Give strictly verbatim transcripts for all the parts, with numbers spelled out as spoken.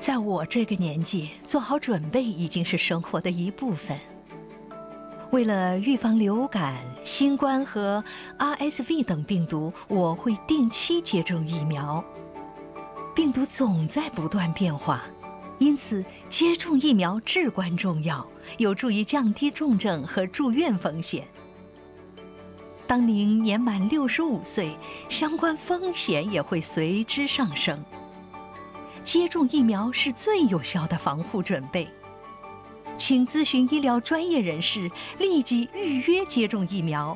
在我这个年纪，做好准备已经是生活的一部分。为了预防流感、新冠和 R S V 等病毒，我会定期接种疫苗。病毒总在不断变化，因此接种疫苗至关重要，有助于降低重症和住院风险。当您年满六十五岁，相关风险也会随之上升。接种疫苗是最有效的防护准备。请咨询医疗专业人士，立即预约接种疫苗。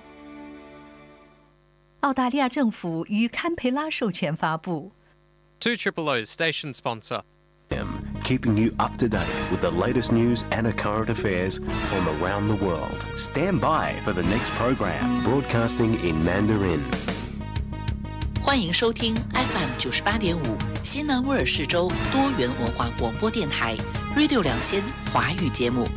澳大利亚政府于堪培拉授权发布。 two triple O station sponsor. Keeping you up to date with the latest news and current affairs from around the world. Stand by for the next program, broadcasting in Mandarin. 欢迎收听 F M 九十八点五西南威尔士州多元文化广播电台 Radio 两千华语节目。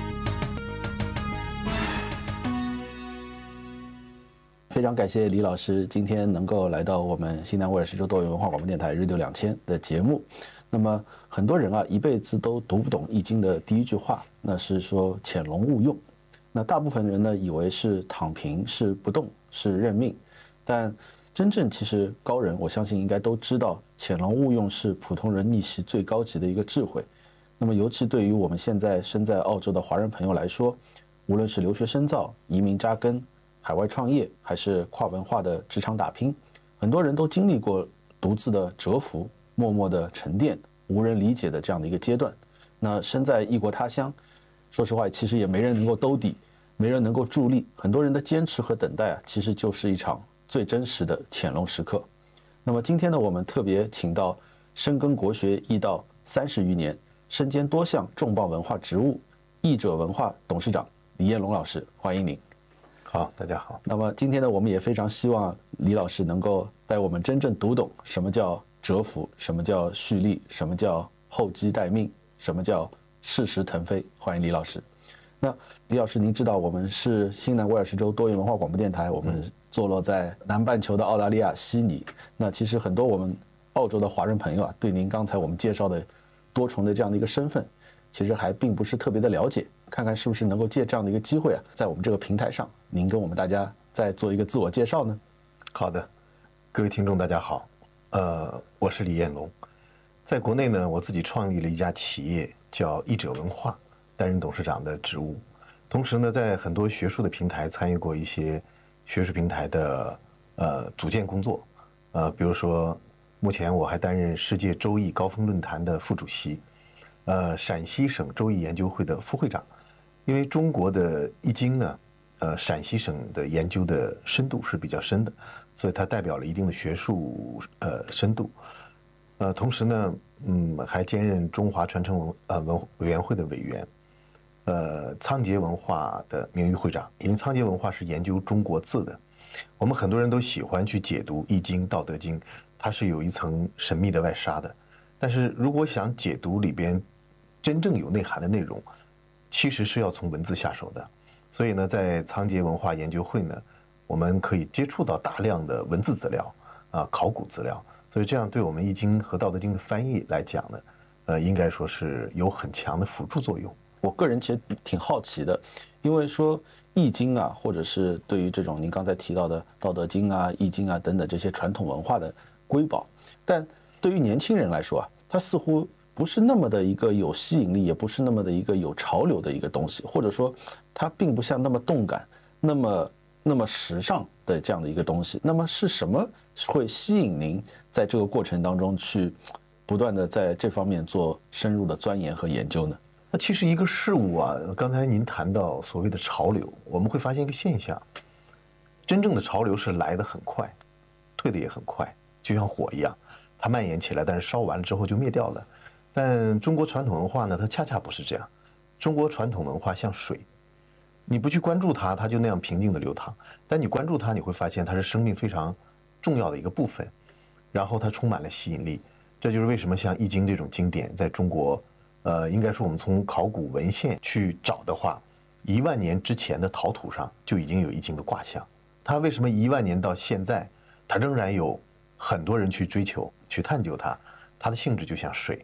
非常感谢李老师今天能够来到我们西南威尔士州多元文化广播电台 Radio 两千的节目。那么很多人啊一辈子都读不懂易经的第一句话，那是说潜龙勿用。那大部分人呢以为是躺平，是不动，是认命，但真正其实高人，我相信应该都知道，潜龙勿用是普通人逆袭最高级的一个智慧。那么尤其对于我们现在身在澳洲的华人朋友来说，无论是留学深造、移民扎根、海外创业，还是跨文化的职场打拼，很多人都经历过独自的蛰伏、默默的沉淀、无人理解的这样的一个阶段。那身在异国他乡，说实话，其实也没人能够兜底，没人能够助力。很多人的坚持和等待啊，其实就是一场最真实的潜龙时刻。那么今天呢，我们特别请到深耕国学易道三十余年，身兼多项重磅文化职务，译者文化董事长李彦龙老师，欢迎您。 好，大家好。 那么今天呢，我们也非常希望李老师能够带我们真正读懂什么叫蛰伏，什么叫蓄力，什么叫厚积待命，什么叫适时腾飞。欢迎李老师。那李老师，您知道我们是新南威尔士州多元文化广播电台，我们坐落在南半球的澳大利亚悉尼。那其实很多我们澳洲的华人朋友啊，对您刚才我们介绍的多重的这样的一个身份，其实还并不是特别的了解。看看是不是能够借这样的一个机会啊，在我们这个平台上，您跟我们大家再做一个自我介绍呢？ 好的，各位听众大家好，呃，我是李彦龙，在国内呢，我自己创立了一家企业叫译者文化，担任董事长的职务。同时呢，在很多学术的平台参与过一些学术平台的呃组建工作，呃，比如说目前我还担任世界周易高峰论坛的副主席，呃，陕西省周易研究会的副会长。因为中国的易经呢，呃，陕西省的研究的深度是比较深的，所以它代表了一定的学术呃深度。呃，同时呢，嗯，还兼任中华传承文呃文委员会的委员，呃，仓颉文化的名誉会长。因为仓颉文化是研究中国字的，我们很多人都喜欢去解读《易经》《道德经》，它是有一层神秘的外纱的。但是如果想解读里边真正有内涵的内容，其实是要从文字下手的。所以呢，在仓颉文化研究会呢，我们可以接触到大量的文字资料啊、考古资料。所以这样对我们易经和道德经的翻译来讲呢，呃，应该说是有很强的辅助作用。 我个人其实挺好奇的，因为说易经啊，或者是对于这种您刚才提到的道德经啊、易经啊等等这些传统文化的瑰宝，但对于年轻人来说啊，它似乎不是那么的一个有吸引力，也不是那么的一个有潮流的一个东西，或者说它并不像那么动感、那么那么时尚的这样的一个东西。那么是什么会吸引您在这个过程当中去不断的在这方面做深入的钻研和研究呢？ 那其实一个事物啊，刚才您谈到所谓的潮流，我们会发现一个现象，真正的潮流是来得很快，退得也很快，就像火一样，它蔓延起来，但是烧完了之后就灭掉了。但中国传统文化呢，它恰恰不是这样。中国传统文化像水，你不去关注它，它就那样平静的流淌；但你关注它，你会发现它是生命非常重要的一个部分，然后它充满了吸引力。这就是为什么像《易经》这种经典，在中国，呃，应该说我们从考古文献去找的话，一万年之前的陶土上就已经有《易经》的卦象。它为什么一万年到现在，它仍然有很多人去追求、去探究它？它的性质就像水，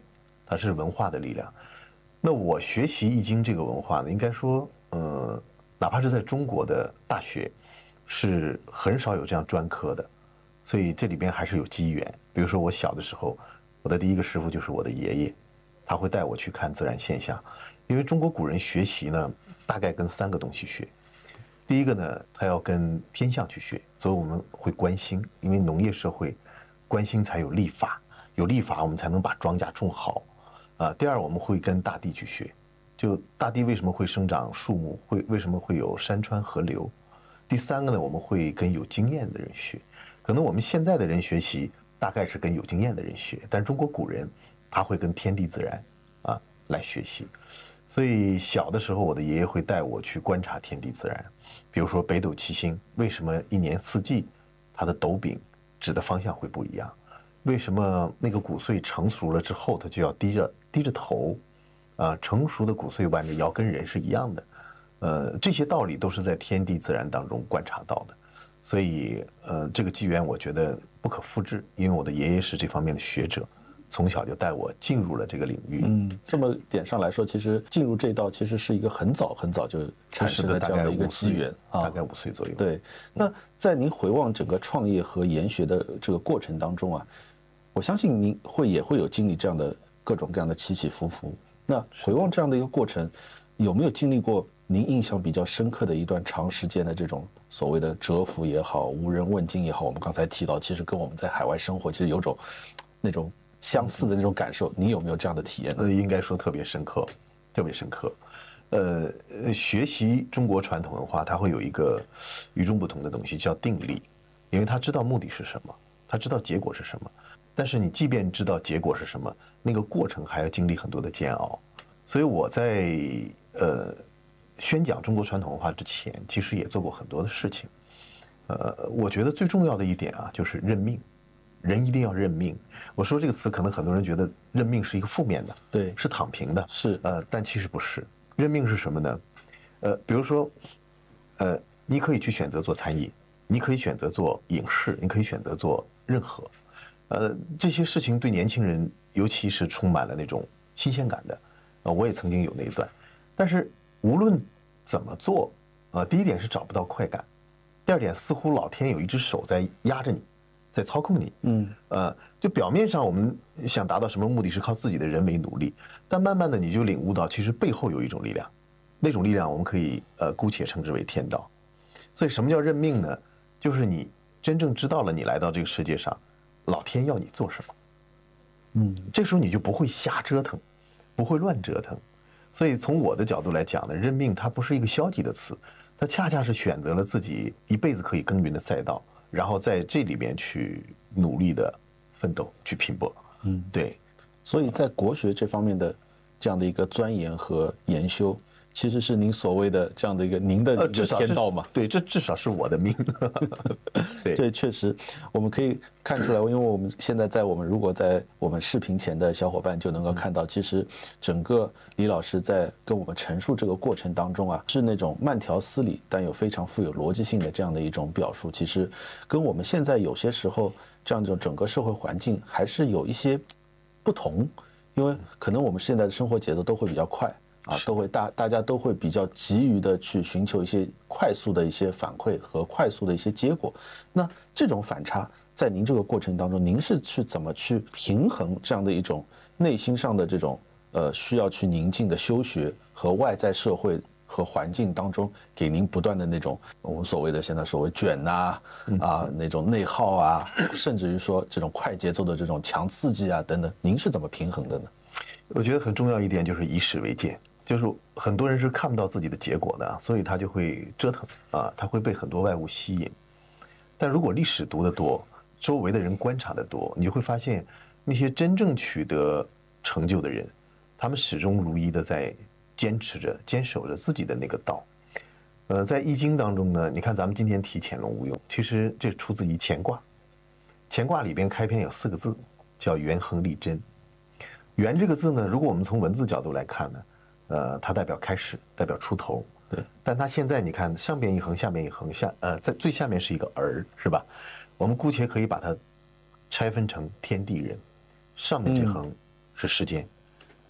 它是文化的力量。那我学习易经这个文化呢，应该说，呃，哪怕是在中国的大学，是很少有这样专科的，所以这里边还是有机缘。比如说我小的时候，我的第一个师傅就是我的爷爷，他会带我去看自然现象，因为中国古人学习呢，大概跟三个东西学。第一个呢，他要跟天象去学，所以我们会观星，因为农业社会，观星才有历法，有历法我们才能把庄稼种好。啊，第二我们会跟大地去学，就大地为什么会生长树木，会为什么会有山川河流。第三个呢，我们会跟有经验的人学，可能我们现在的人学习大概是跟有经验的人学，但是中国古人他会跟天地自然啊来学习。所以小的时候，我的爷爷会带我去观察天地自然，比如说北斗七星，为什么一年四季它的斗柄指的方向会不一样？为什么那个谷穗成熟了之后，它就要低着低着头？啊，成熟的谷穗弯着腰，跟人是一样的。呃，这些道理都是在天地自然当中观察到的。所以，呃，这个机缘我觉得不可复制，因为我的爷爷是这方面的学者，从小就带我进入了这个领域。 嗯，这么点上来说，其实进入这道其实是一个很早很早就产生了这样的一个机缘啊， 大概五岁左右。 对，那在您回望整个创业和研学的这个过程当中啊，我相信您会也会有经历这样的各种各样的起起伏伏。那回望这样的一个过程，有没有经历过您印象比较深刻的一段长时间的这种所谓的蛰伏也好，无人问津也好？我们刚才提到，其实跟我们在海外生活其实有种那种相似的那种感受，你有没有这样的体验呢？ 呃，应该说特别深刻，特别深刻。呃，学习中国传统文化，它会有一个与众不同的东西，叫定力，因为他知道目的是什么，他知道结果是什么。但是你即便知道结果是什么，那个过程还要经历很多的煎熬。所以我在呃宣讲中国传统文化之前，其实也做过很多的事情。呃，我觉得最重要的一点啊，就是认命。人一定要认命。我说这个词，可能很多人觉得认命是一个负面的， 对， 是躺平的， 是呃，但其实不是。认命是什么呢？呃，比如说，呃，你可以去选择做餐饮，你可以选择做影视，你可以选择做任何，呃，这些事情对年轻人，尤其是充满了那种新鲜感的。呃，我也曾经有那一段，但是无论怎么做，呃，第一点是找不到快感，第二点似乎老天有一只手在压着你。在操控你，嗯，呃，就表面上我们想达到什么目的是靠自己的人为努力，但慢慢的你就领悟到，其实背后有一种力量，那种力量我们可以呃姑且称之为天道。所以什么叫认命呢？就是你真正知道了你来到这个世界上，老天要你做什么，嗯，这时候你就不会瞎折腾，不会乱折腾。所以从我的角度来讲呢，认命它不是一个消极的词，它恰恰是选择了自己一辈子可以耕耘的赛道。然后在这里边去努力的奋斗，去拼搏，嗯，对。 所以在国学这方面的这样的一个钻研和研修，其实是您所谓的这样的一个您的一个天道嘛？ 对，这至少是我的命。对， 这确实我们可以看出来，因为我们现在在我们如果在我们视频前的小伙伴就能够看到，其实整个李老师在跟我们陈述这个过程当中啊，是那种慢条斯理但又非常富有逻辑性的这样的一种表述，其实跟我们现在有些时候这样一种整个社会环境还是有一些不同，因为可能我们现在的生活节奏都会比较快。啊，都会大大家都会比较急于的去寻求一些快速的一些反馈和快速的一些结果。那这种反差，在您这个过程当中，您是去怎么去平衡这样的一种内心上的这种呃需要去宁静的修学和外在社会和环境当中给您不断的那种我们所谓的现在所谓卷呐 啊, 啊那种内耗啊，甚至于说这种快节奏的这种强刺激啊等等，您是怎么平衡的呢？ 我觉得很重要一点就是以史为鉴。就是很多人是看不到自己的结果的，所以他就会折腾啊，他会被很多外物吸引。但如果历史读得多，周围的人观察得多，你就会发现那些真正取得成就的人，他们始终如一的在坚持着、坚守着自己的那个道。呃，在易经当中呢，你看咱们今天提潜龙勿用，其实这出自于乾卦。乾卦里边开篇有四个字，叫元亨利贞。元这个字呢，如果我们从文字角度来看呢，呃，它代表开始，代表出头。对，但它现在你看，上边一横，下面一横，下呃，在最下面是一个儿，是吧？我们姑且可以把它拆分成天地人，上面这横是时间，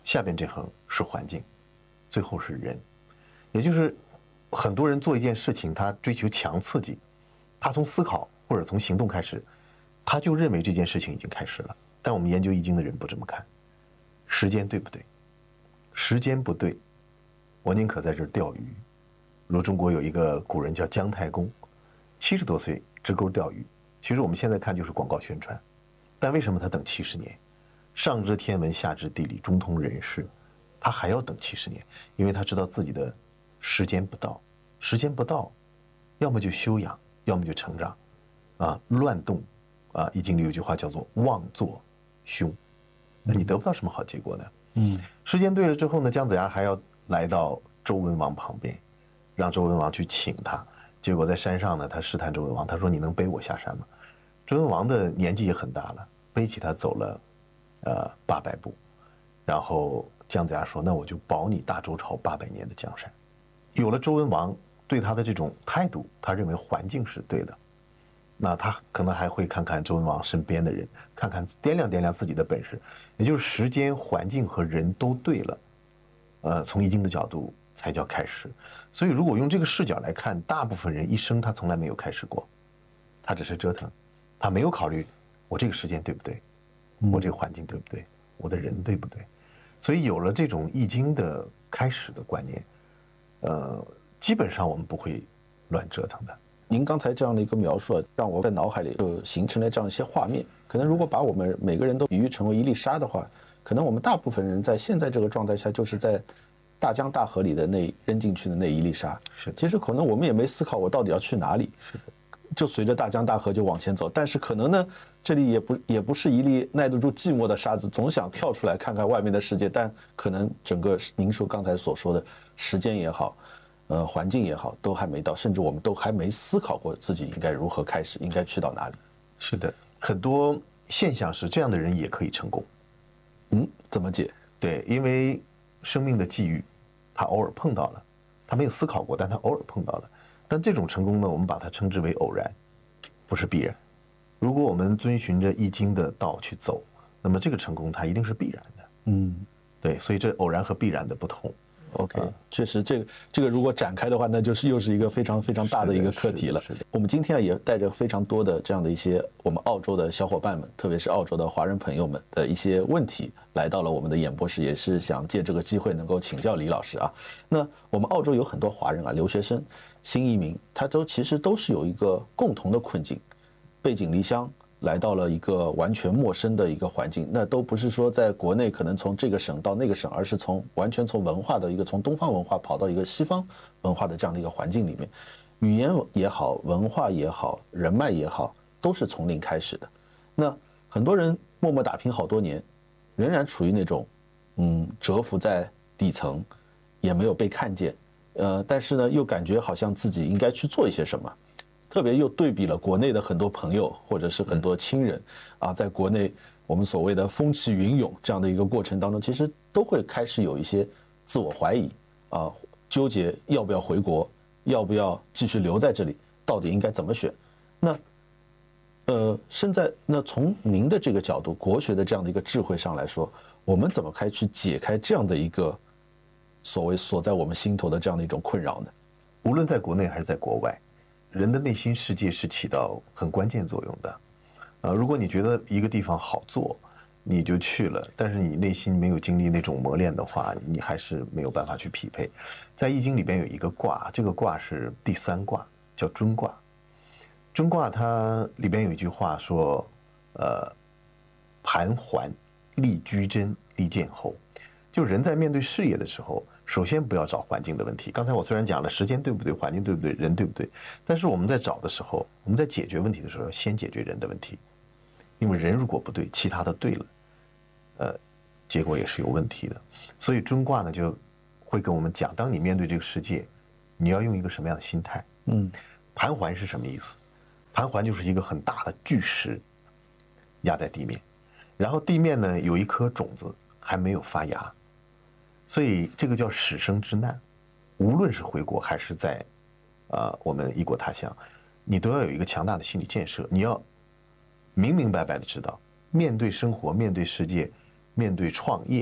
下边这横是环境，最后是人，也就是很多人做一件事情，他追求强刺激，他从思考或者从行动开始，他就认为这件事情已经开始了。但我们研究易经的人不这么看，时间对不对？时间不对，我宁可在这儿钓鱼。如中国有一个古人叫姜太公，七十多岁支钩钓鱼，其实我们现在看就是广告宣传，但为什么他等七十年？上知天文，下知地理，中通人事，他还要等七十年，因为他知道自己的时间不到，时间不到，要么就休养，要么就成长，啊，乱动，啊，易经里有句话叫做妄作凶，那你得不到什么好结果的。嗯，时间对了之后呢，姜子牙还要来到周文王旁边，让周文王去请他。结果在山上呢，他试探周文王，他说：“你能背我下山吗？”周文王的年纪也很大了，背起他走了，呃，八百步。然后姜子牙说：“那我就保你大周朝八百年的江山。”有了周文王对他的这种态度，他认为环境是对的。那他可能还会看看周文王身边的人，看看掂量掂量自己的本事，也就是时间、环境和人都对了，呃，从易经的角度才叫开始。所以如果用这个视角来看，大部分人一生他从来没有开始过，他只是折腾，他没有考虑我这个时间对不对，我这个环境对不对，我的人对不对。所以有了这种易经的开始的观念，呃，基本上我们不会乱折腾的。 您刚才这样的一个描述啊，让我在脑海里就形成了这样一些画面。可能如果把我们每个人都比喻成为一粒沙的话，可能我们大部分人在现在这个状态下，就是在大江大河里的那扔进去的那一粒沙。 是， 其实可能我们也没思考我到底要去哪里，是的，就随着大江大河就往前走。但是可能呢，这里也不也不是一粒耐得住寂寞的沙子，总想跳出来看看外面的世界。但可能整个您说刚才所说的时间也好，呃，环境也好，都还没到，甚至我们都还没思考过自己应该如何开始，应该去到哪里。 是的，很多现象是这样的人也可以成功。 嗯，怎么解？ 对，因为生命的际遇，他偶尔碰到了，他没有思考过，但他偶尔碰到了。但这种成功呢，我们把它称之为偶然，不是必然。如果我们遵循着易经的道去走，那么这个成功它一定是必然的。 嗯， 对，所以这偶然和必然的不同。 OK，确实，这个这个如果展开的话，那就是又是一个非常非常大的一个课题了。 是的， 我们今天也带着非常多的这样的一些我们澳洲的小伙伴们，特别是澳洲的华人朋友们的一些问题，来到了我们的演播室，也是想借这个机会能够请教李老师啊。那我们澳洲有很多华人啊，留学生、新移民，他都其实都是有一个共同的困境，背井离乡。来到了一个完全陌生的一个环境，那都不是说在国内可能从这个省到那个省，而是从完全从文化的一个从东方文化跑到一个西方文化的这样的一个环境里面，语言也好，文化也好，人脉也好，都是从零开始的。那很多人默默打拼好多年，仍然处于那种嗯蛰伏在底层，也没有被看见，呃，但是呢，又感觉好像自己应该去做一些什么。特别又对比了国内的很多朋友或者是很多亲人啊，在国内我们所谓的风起云涌这样的一个过程当中，其实都会开始有一些自我怀疑啊，纠结要不要回国，要不要继续留在这里，到底应该怎么选？那呃，现在那从您的这个角度，国学的这样的一个智慧上来说，我们怎么开去解开这样的一个所谓锁在我们心头的这样的一种困扰呢？ 无论在国内还是在国外，人的内心世界是起到很关键作用的，呃，如果你觉得一个地方好做，你就去了，但是你内心没有经历那种磨练的话，你还是没有办法去匹配。在易经里边有一个卦，这个卦是第三卦，叫尊卦。尊卦它里边有一句话说，呃，盘桓，立居贞，立见后。就人在面对事业的时候，首先不要找环境的问题。刚才我虽然讲了时间对不对，环境对不对，人对不对，但是我们在找的时候，我们在解决问题的时候，要先解决人的问题，因为人如果不对，其他的对了，呃，结果也是有问题的。所以尊卦呢就会跟我们讲，当你面对这个世界，你要用一个什么样的心态？嗯，盘桓是什么意思？盘桓就是一个很大的巨石压在地面，然后地面呢有一颗种子还没有发芽。所以这个叫始生之难，无论是回国还是在，呃，我们异国他乡，你都要有一个强大的心理建设。你要明明白白的知道，面对生活、面对世界、面对创业，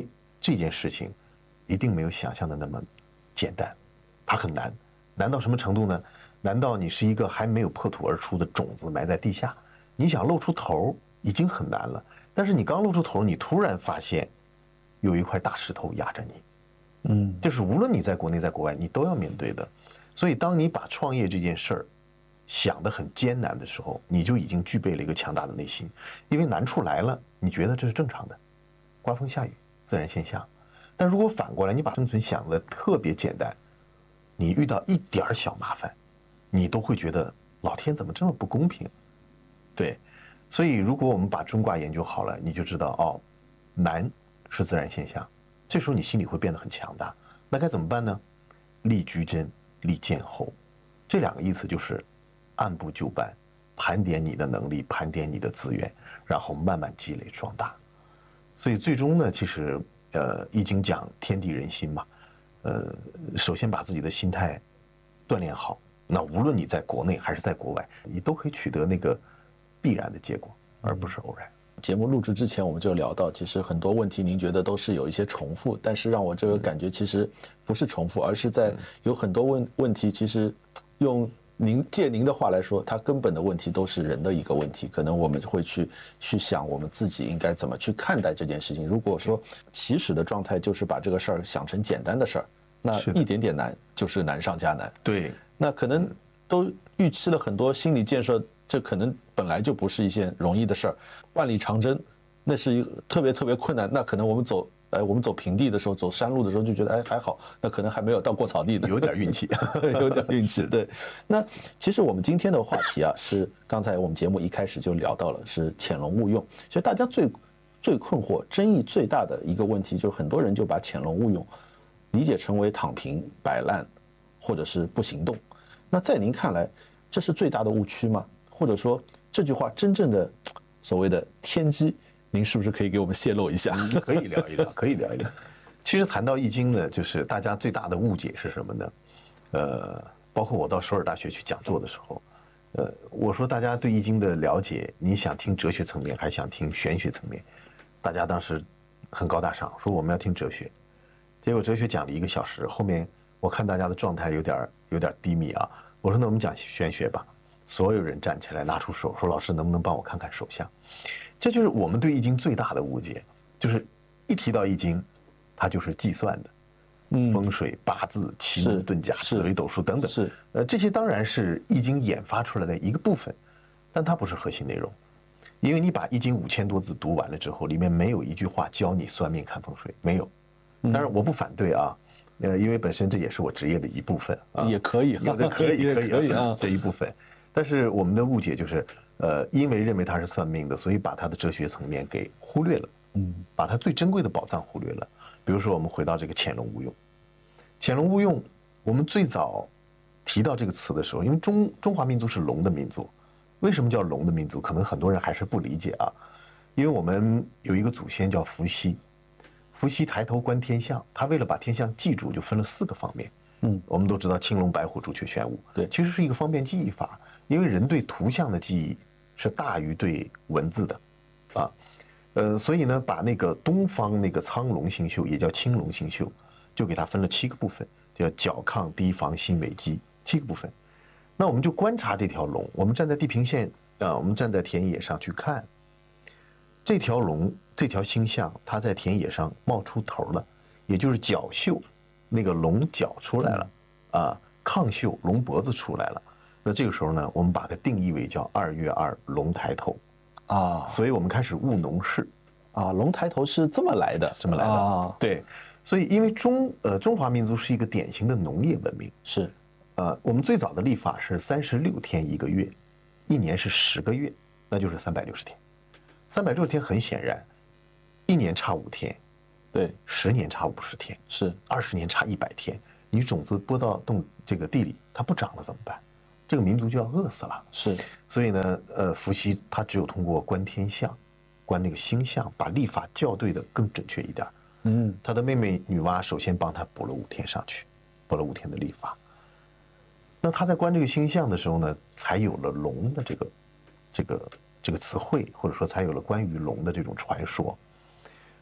这件事情一定没有想象的那么简单，它很难，难到什么程度呢？难道你是一个还没有破土而出的种子埋在地下，你想露出头已经很难了，但是你刚露出头，你突然发现有一块大石头压着你，嗯，就是无论你在国内在国外，你都要面对的。所以当你把创业这件事儿想得很艰难的时候，你就已经具备了一个强大的内心，因为难处来了，你觉得这是正常的，刮风下雨自然现象。但如果反过来，你把生存想得特别简单，你遇到一点儿小麻烦，你都会觉得老天怎么这么不公平？对，所以如果我们把中卦研究好了，你就知道哦，难是自然现象，这时候你心里会变得很强大。那该怎么办呢？立居贞，立见厚，这两个意思就是按部就班，盘点你的能力，盘点你的资源，然后慢慢积累壮大。所以最终呢，其实呃，易经讲天地人心嘛，呃，首先把自己的心态锻炼好，那无论你在国内还是在国外，你都可以取得那个必然的结果，而不是偶然。 节目录制之前我们就聊到，其实很多问题您觉得都是有一些重复，但是让我这个感觉其实不是重复，而是在有很多问问题，其实用您借您的话来说，它根本的问题都是人的一个问题，可能我们会去去想我们自己应该怎么去看待这件事情。如果说起始的状态就是把这个事儿想成简单的事儿，那一点点难就是难上加难。 对， 那可能都预期了很多心理建设，这可能本来就不是一件容易的事儿，万里长征那是一个特别特别困难。那可能我们走，哎，我们走平地的时候，走山路的时候就觉得，哎，还好，那可能还没有到过草地呢， 有点运气， 有点运气。对，那其实我们今天的话题啊，是刚才我们节目一开始就聊到了，是潜龙勿用。其实大家最最困惑、争议最大的一个问题，就是很多人就把潜龙勿用理解成为躺平、摆烂，或者是不行动。那在您看来，这是最大的误区吗？或者说这句话真正的所谓的天机，您是不是可以给我们泄露一下？ 可以聊一聊，可以聊一聊。其实谈到易经呢，就是大家最大的误解是什么呢？呃，包括我到首尔大学去讲座的时候，呃，我说大家对易经的了解，你想听哲学层面还是想听玄学层面？大家当时很高大上，说我们要听哲学。结果哲学讲了一个小时，后面我看大家的状态有点有点低迷啊，我说那我们讲玄学吧。所有人站起来拿出手说：“老师，能不能帮我看看手相？”这就是我们对易经最大的误解，就是一提到易经，它就是计算的，嗯，风水、八字、奇门遁甲、紫微斗数等等，是呃这些当然是易经演发出来的一个部分，但它不是核心内容，因为你把易经五千多字读完了之后，里面没有一句话教你算命看风水，没有。当然我不反对啊，呃，因为本身这也是我职业的一部分啊， 也可以， 有的可以，可以， 可以啊， 这一部分。但是我们的误解就是，呃，因为认为它是算命的，所以把它的哲学层面给忽略了，嗯，把它最珍贵的宝藏忽略了。比如说，我们回到这个潜龙勿用，潜龙勿用，我们最早提到这个词的时候，因为中中华民族是龙的民族，为什么叫龙的民族？可能很多人还是不理解啊，因为我们有一个祖先叫伏羲，伏羲抬头观天象，他为了把天象记住，就分了四个方面，嗯，我们都知道青龙白虎朱雀玄武，对，其实是一个方便记忆法。因为人对图像的记忆是大于对文字的，啊，呃，所以呢，把那个东方那个苍龙星宿，也叫青龙星宿，就给它分了七个部分，叫角亢低房心尾基，七个部分。那我们就观察这条龙，我们站在地平线啊，我们站在田野上去看这条龙，这条星象，它在田野上冒出头了，也就是角宿，那个龙角出来了，啊，亢宿龙脖子出来了。那这个时候呢，我们把它定义为叫二月二龙抬头，啊，所以我们开始务农事， 啊，龙抬头是这么来的， 这么来的，啊，对，所以因为中呃中华民族是一个典型的农业文明， 是， 呃，我们最早的历法是三十六天一个月，一年是十个月，那就是三百六十天，三百六十天很显然，一年差五天， 对， 十年差五十天， 是， 二十年差一百天，你种子播到动这个地里，它不长了怎么办？这个民族就要饿死了， 是， 所以呢，呃，伏羲他只有通过观天象，观那个星象，把历法校对的更准确一点。嗯，他的妹妹女娲首先帮他补了五天上去，补了五天的历法。那他在观这个星象的时候呢，才有了龙的这个这个这个词汇，或者说才有了关于龙的这种传说。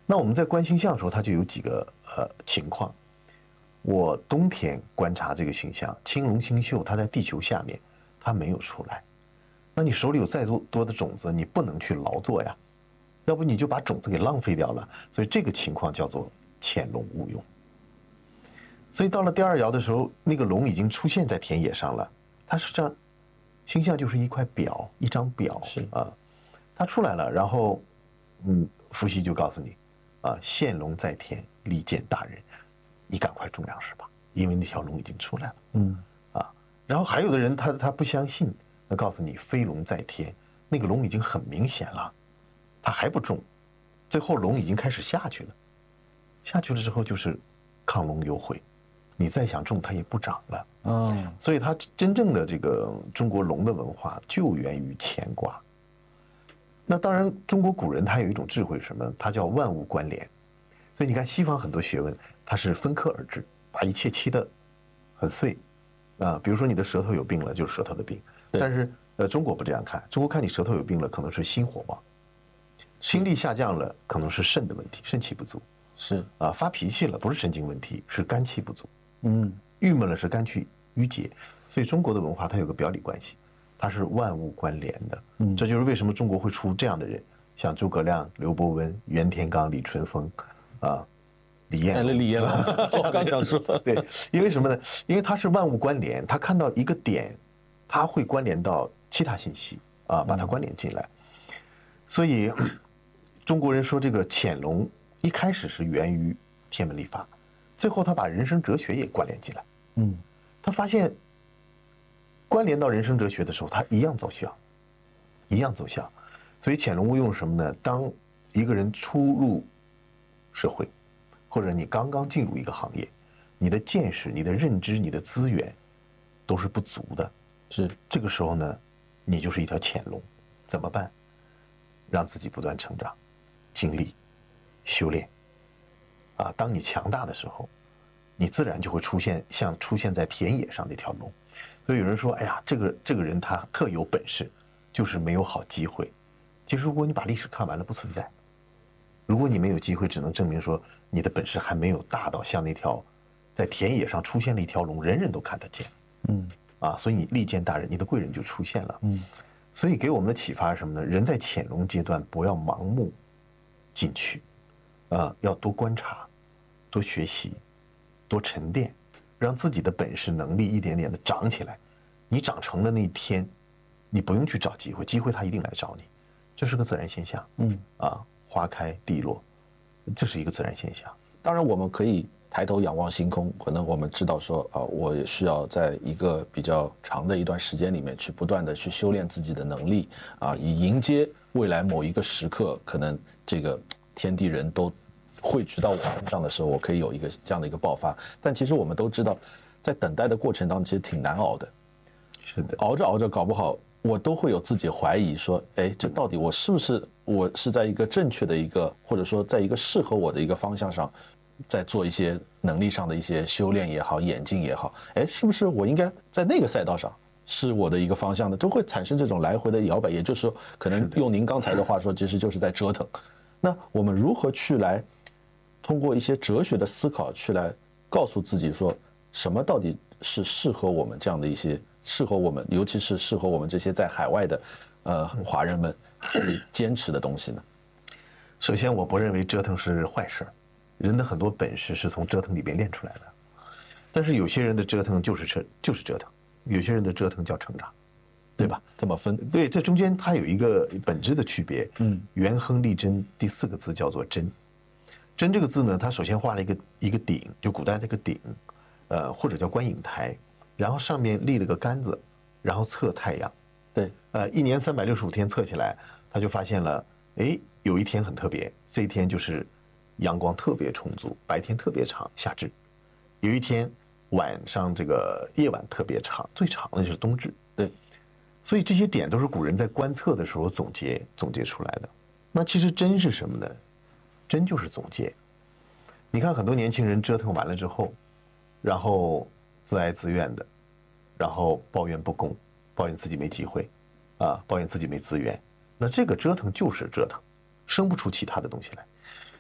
那我们在观星象的时候，它就有几个呃情况。我冬天观察这个星象，青龙星宿它在地球下面，它没有出来。那你手里有再多多的种子，你不能去劳作呀，要不你就把种子给浪费掉了。所以这个情况叫做潜龙勿用。所以到了第二爻的时候，那个龙已经出现在田野上了。它是这样，星象就是一块表，一张表是啊，它出来了，然后，嗯，伏羲就告诉你，啊，现龙在田，利见大人，你赶快种粮食吧，因为那条龙已经出来了。 嗯， 啊，然后还有的人他他不相信，他告诉你飞龙在天，那个龙已经很明显了，他还不种，最后龙已经开始下去了，下去了之后就是亢龙有悔。你再想种，它也不长了。 哦， 所以它真正的这个中国龙的文化就源于乾卦。那当然，中国古人他有一种智慧，什么？它叫万物关联。所以你看，西方很多学问，它是分科而治，把一切切得很碎啊。比如说你的舌头有病了，就是舌头的病。但是呃，中国不这样看，中国看你舌头有病了，可能是心火旺，心力下降了，可能是肾的问题，肾气不足。 是啊，发脾气了不是神经问题，是肝气不足。 嗯， 郁闷了是肝气郁结，所以中国的文化它有个表里关系，它是万物关联的。嗯，这就是为什么中国会出这样的人，像诸葛亮、刘伯温、袁天罡、李淳风，啊，李彦龙。 李彦龙，我刚想说， 对，因为什么呢？因为它是万物关联，他看到一个点，它会关联到其他信息啊，把它关联进来。所以中国人说这个潜龙一开始是源于天文历法。最后，他把人生哲学也关联进来。 嗯， 他发现关联到人生哲学的时候，他一样奏效，一样奏效。所以潜龙勿用什么呢？当一个人初入社会，或者你刚刚进入一个行业，你的见识、你的认知、你的资源都是不足的。 是这个时候呢，你就是一条潜龙，怎么办？让自己不断成长，经历、修炼。啊，当你强大的时候，你自然就会出现像出现在田野上那条龙。所以有人说，哎呀，这个这个人他特有本事，就是没有好机会。其实如果你把历史看完了，不存在。如果你没有机会，只能证明说你的本事还没有大到像那条在田野上出现了一条龙，人人都看得见。 嗯， 啊，所以你利见大人，你的贵人就出现了。嗯，所以给我们的启发是什么呢？人在潜龙阶段不要盲目进去，啊，要多观察。多学习，多沉淀，让自己的本事能力一点点的长起来。你长成的那一天，你不用去找机会，机会它一定来找你，这是个自然现象。嗯，啊，花开地落，这是一个自然现象。 当然，我们可以抬头仰望星空，可能我们知道说啊，我也需要在一个比较长的一段时间里面去不断的去修炼自己的能力啊，以迎接未来某一个时刻，可能这个天地人都汇聚到我身上的时候，我可以有一个这样的一个爆发。但其实我们都知道，在等待的过程当中，其实挺难熬的。 是的， 熬着熬着，搞不好我都会有自己怀疑，说，哎，这到底我是不是我是在一个正确的一个，或者说在一个适合我的一个方向上，在做一些能力上的一些修炼也好，演进也好，哎，是不是我应该在那个赛道上是我的一个方向的，都会产生这种来回的摇摆。也就是说，可能用您刚才的话说，其实就是在折腾。那我们如何去来？通过一些哲学的思考去来告诉自己说，什么到底是适合我们这样的一些适合我们，尤其是适合我们这些在海外的呃华人们去坚持的东西呢？ 首先，我不认为折腾是坏事，人的很多本事是从折腾里边练出来的。但是有些人的折腾就是折就是折腾，有些人的折腾叫成长，对吧？ 这么分？ 对，这中间它有一个本质的区别。嗯，元亨利贞第四个字叫做贞。贞这个字呢，它首先画了一个一个鼎，就古代这个鼎，呃，或者叫观影台，然后上面立了个杆子，然后测太阳。 对， 呃，一年三百六十五天测起来，他就发现了，哎，有一天很特别，这一天就是阳光特别充足，白天特别长，夏至；有一天晚上这个夜晚特别长，最长的就是冬至。 对， 所以这些点都是古人在观测的时候总结总结出来的。那其实真是什么呢？真就是总结。你看很多年轻人折腾完了之后，然后自哀自怨的，然后抱怨不公，抱怨自己没机会，啊，抱怨自己没资源。那这个折腾就是折腾，生不出其他的东西来。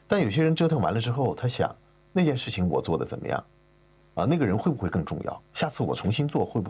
但有些人折腾完了之后，他想那件事情我做的怎么样？啊，那个人会不会更重要？下次我重新做会不